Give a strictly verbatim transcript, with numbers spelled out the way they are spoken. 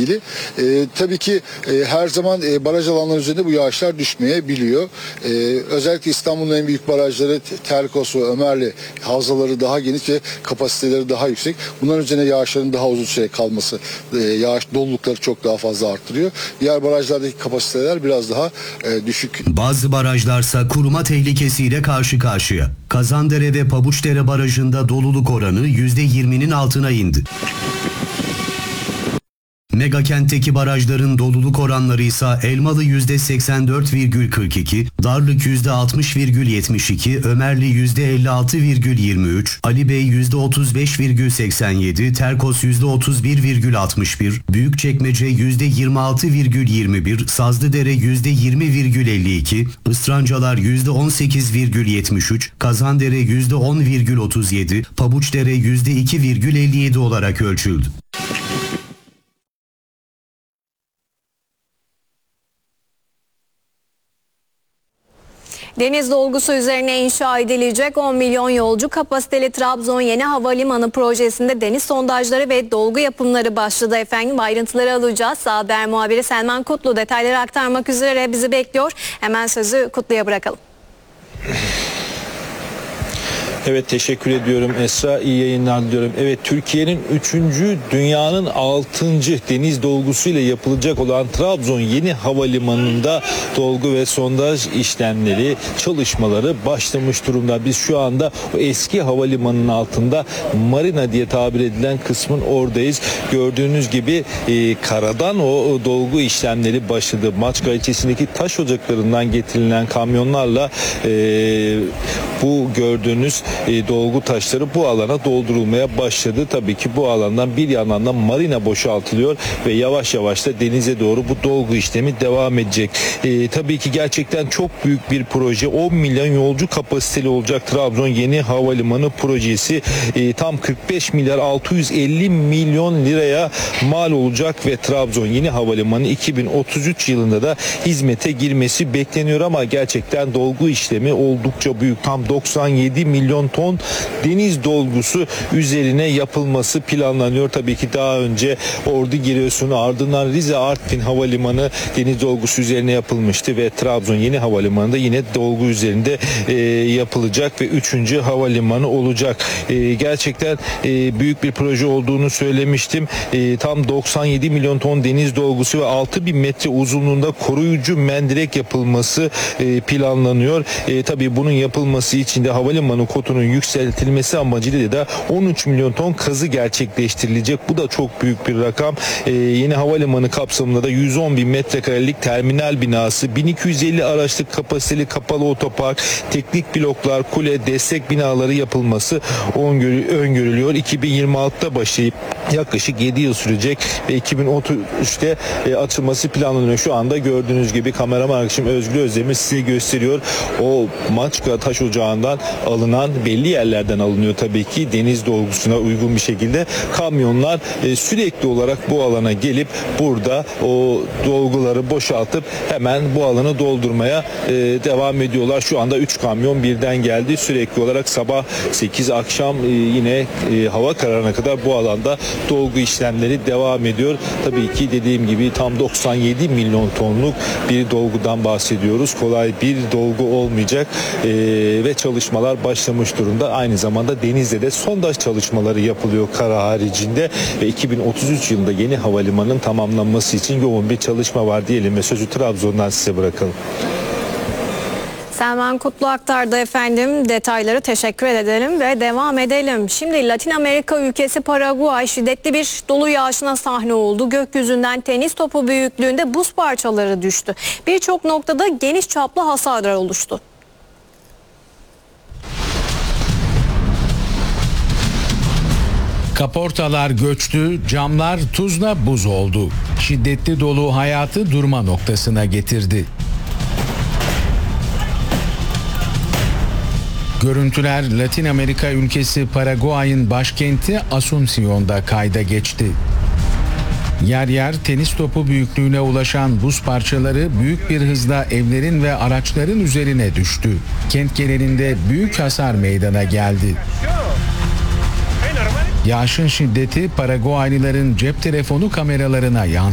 ilgili. E, tabii ki e, her zaman e, baraj alanları üzerinde bu yağışlar düşmeyebiliyor. E, özellikle İstanbul'un en büyük barajları Terkos ve Ömerli havzaları daha geniş ve kapasiteleri daha yüksek. Bunların üzerine yağışların daha uzun süre kalması, e, yağış dolulukları çok daha fazla arttırıyor. Diğer barajlardaki kapasiteler biraz daha e, düşük. Bazı barajlarsa kuruma tehlikesiyle karşı karşıya. Kazandere ve Pabuçdere barajında doluluk oranı yüzde yirminin altına indi. Megakentteki barajların doluluk oranları ise Elmalı yüzde seksen dört virgül kırk iki, Darlık yüzde altmış virgül yetmiş iki, Ömerli yüzde elli altı virgül yirmi üç, Ali Bey yüzde otuz beş virgül seksen yedi, Terkos yüzde otuz bir virgül altmış bir, Büyükçekmece yüzde yirmi altı virgül yirmi bir, Sazlıdere yüzde yirmi virgül elli iki, Israncalar yüzde on sekiz virgül yetmiş üç, Kazandere yüzde on virgül otuz yedi, Pabuçdere yüzde iki virgül elli yedi olarak ölçüldü. Deniz dolgusu üzerine inşa edilecek on milyon yolcu kapasiteli Trabzon Yeni Havalimanı projesinde deniz sondajları ve dolgu yapımları başladı efendim. Ayrıntıları alacağız. Haber muhabiri Selman Kutlu detayları aktarmak üzere bizi bekliyor. Hemen sözü Kutlu'ya bırakalım. Evet, teşekkür ediyorum Esra. İyi yayınlar diliyorum. Evet, Türkiye'nin üçüncü, dünyanın altıncı deniz dolgusuyla yapılacak olan Trabzon Yeni Havalimanı'nda dolgu ve sondaj işlemleri, çalışmaları başlamış durumda. Biz şu anda o eski havalimanının altında marina diye tabir edilen kısmın oradayız. Gördüğünüz gibi e, karadan o, o dolgu işlemleri başladı. Maçka ilçesindeki taş ocaklarından getirilen kamyonlarla e, bu gördüğünüz E, dolgu taşları bu alana doldurulmaya başladı. Tabii ki bu alandan bir yandan da marina boşaltılıyor ve yavaş yavaş da denize doğru bu dolgu işlemi devam edecek. E, tabii ki gerçekten çok büyük bir proje. on milyon yolcu kapasiteli olacak Trabzon Yeni Havalimanı projesi. E, tam kırk beş milyar altı yüz elli milyon liraya mal olacak ve Trabzon Yeni Havalimanı iki bin otuz üç yılında da hizmete girmesi bekleniyor ama gerçekten dolgu işlemi oldukça büyük. Tam doksan yedi milyon ton deniz dolgusu üzerine yapılması planlanıyor. Tabii ki daha önce Ordu Giresun, ardından Rize Artvin Havalimanı deniz dolgusu üzerine yapılmıştı ve Trabzon Yeni Havalimanı'nda yine dolgu üzerinde e, yapılacak ve üçüncü havalimanı olacak. E, gerçekten e, büyük bir proje olduğunu söylemiştim. E, tam doksan yedi milyon ton deniz dolgusu ve altı bin metre uzunluğunda koruyucu mendirek yapılması e, planlanıyor. E, tabii bunun yapılması için de havalimanı kotunun yükseltilmesi amacıyla da on üç milyon ton kazı gerçekleştirilecek. Bu da çok büyük bir rakam. Ee, yeni havalimanı kapsamında da yüz on bin metrekarelik terminal binası, bin iki yüz elli araçlık kapasiteli kapalı otopark, teknik bloklar, kule, destek binaları yapılması öngörülüyor. iki bin yirmi altıda başlayıp yaklaşık yedi yıl sürecek ve iki bin otuz üçte e, açılması planlanıyor. Şu anda gördüğünüz gibi kameraman arkadaşım Özgür Özdemir size gösteriyor. O Maçka taş ocağından alınan, belli yerlerden alınıyor tabii ki, deniz dolgusuna uygun bir şekilde kamyonlar e, sürekli olarak bu alana gelip burada o dolguları boşaltıp hemen bu alanı doldurmaya e, devam ediyorlar. Şu anda üç kamyon birden geldi. Sürekli olarak sabah sekiz, akşam e, yine e, hava kararına kadar bu alanda dolgu işlemleri devam ediyor. Tabii ki dediğim gibi tam doksan yedi milyon tonluk bir dolgudan bahsediyoruz. Kolay bir dolgu olmayacak e, ve çalışmalar başlamış durumda. Aynı zamanda denizde de sondaj çalışmaları yapılıyor kara haricinde ve iki bin otuz üç yılında yeni havalimanının tamamlanması için yoğun bir çalışma var diyelim ve sözü Trabzon'dan size bırakalım. Selman Kutlu aktardı efendim. Detayları teşekkür edelim ve devam edelim. Şimdi Latin Amerika ülkesi Paraguay şiddetli bir dolu yağışına sahne oldu. Gökyüzünden tenis topu büyüklüğünde buz parçaları düştü. Birçok noktada geniş çaplı hasarlar oluştu. Kaportalar göçtü, camlar tuzla buz oldu. Şiddetli dolu hayatı durma noktasına getirdi. Görüntüler Latin Amerika ülkesi Paraguay'ın başkenti Asunción'da kayda geçti. Yer yer tenis topu büyüklüğüne ulaşan buz parçaları büyük bir hızla evlerin ve araçların üzerine düştü. Kent genelinde büyük hasar meydana geldi. Yağışın şiddeti Paraguaylıların cep telefonu kameralarına yansıdı.